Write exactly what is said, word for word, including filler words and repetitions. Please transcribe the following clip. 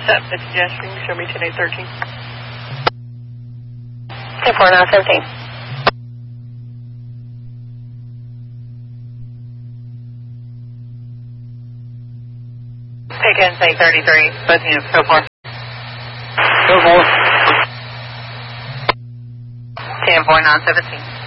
Set, it's gesturing. Show me ten eight thirteen. ten four nine seventeen. Take in, say thirty-three. Both units, go for. Go for. ten four nine seventeen.